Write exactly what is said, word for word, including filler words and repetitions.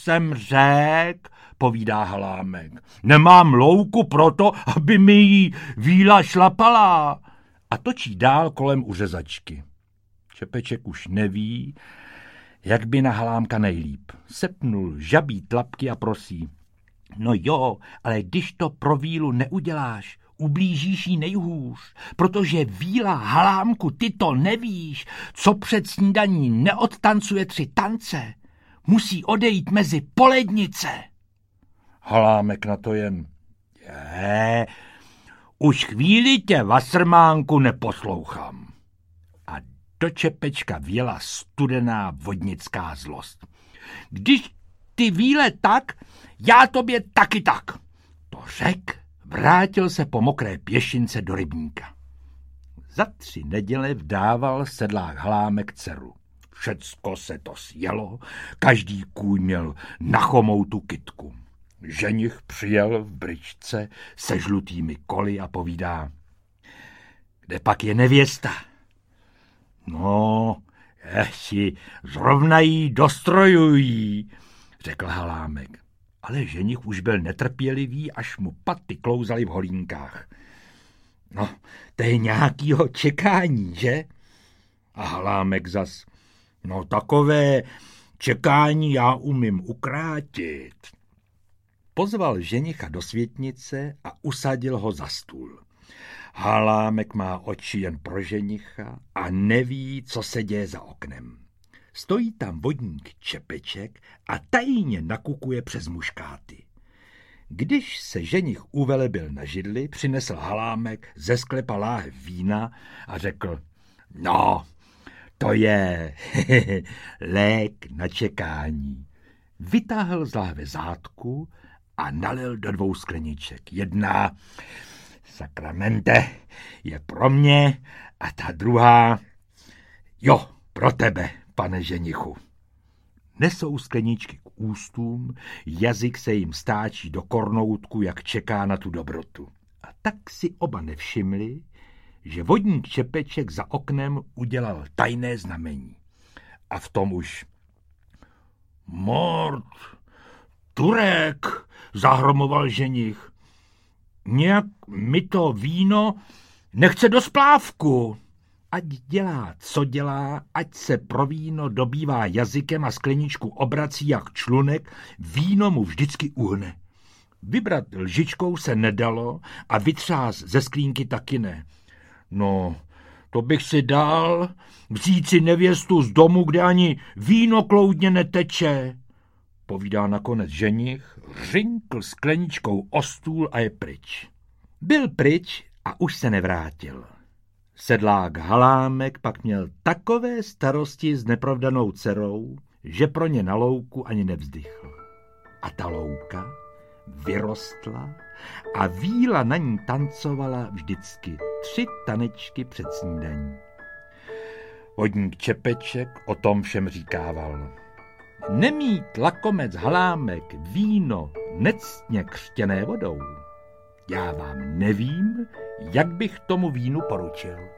jsem řek, povídá Halámek. Nemám louku proto, aby mi jí víla šlapala. A točí dál kolem uřezačky. Čepeček už neví, jak by na Halámka nejlíp. Sepnul žabí tlapky a prosí. No jo, ale když to pro vílu neuděláš, ublížíš jí nejhůř, protože víla Halámku, ty to nevíš, co před snídaní neodtancuje tři tance, musí odejít mezi polednice. Halámek na to jen, je, už chvíli tě, Wassermánku, neposlouchám. A do Čepečka vjela studená vodnická zlost. Když ty víle tak, já tobě taky tak. To řek, vrátil se po mokré pěšince do rybníka. Za tři neděle vdával sedlák Halámek dceru. Všecko se to sjelo, každý kůň měl na chomoutu kytku. Ženich přijel v bryčce se žlutými koly a povídá. Kde pak je nevěsta? No, ještě zrovna jí dostrojují, řekl Halámek. Ale ženich už byl netrpělivý, až mu paty klouzaly v holínkách. No, to je nějakýho čekání, že? A Halámek zas, no takové čekání já umím ukrátit. Pozval ženicha do světnice a usadil ho za stůl. Halámek má oči jen pro ženicha a neví, co se děje za oknem. Stojí tam vodník Čepeček a tajně nakukuje přes muškáty. Když se ženich uvelebil na židli, přinesl Halámek ze sklepa láhev vína a řekl, no, to je lék na čekání. Vytáhl z láhve zátku a nalil do dvou skleniček. Jedna, sakramente, je pro mě a ta druhá, jo, pro tebe, pane ženichu. Nesou skleničky k ústům, jazyk se jim stáčí do kornoutku, jak čeká na tu dobrotu. A tak si oba nevšimli, že vodník Čepeček za oknem udělal tajné znamení. A v tom už mort, Turek, zahromoval ženich. Nějak mi to víno nechce do splávku. Ať dělá, co dělá, ať se pro víno dobývá jazykem a skleničku obrací jak člunek, víno mu vždycky uhne. Vybrat lžičkou se nedalo a vytřás ze sklínky taky ne. No, to bych si dal vzít si nevěstu z domu, kde ani víno kloudně neteče, povídá nakonec ženich, řinkl skleničkou o stůl a je pryč. Byl pryč a už se nevrátil. Sedlák Halámek pak měl takové starosti s neprovdanou dcerou, že pro ně na louku ani nevzdychl. A ta louka vyrostla a víla na ní tancovala vždycky tři tanečky před snídaní. Vodník Čepeček o tom všem říkával. Nemít lakomec Halámek víno nectně křtěné vodou, já vám nevím, jak bych tomu vínu poručil.